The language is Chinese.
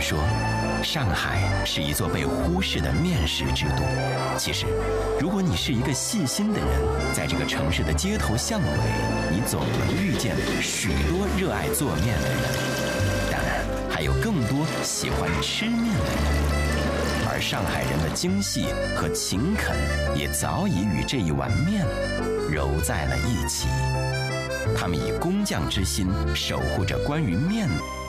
说，上海是一座被忽视的面食之都。其实，如果你是一个细心的人，在这个城市的街头巷尾，你总能遇见许多热爱做面的人，当然还有更多喜欢吃面的人。而上海人的精细和勤恳也早已与这一碗面揉在了一起。他们以工匠之心守护着关于面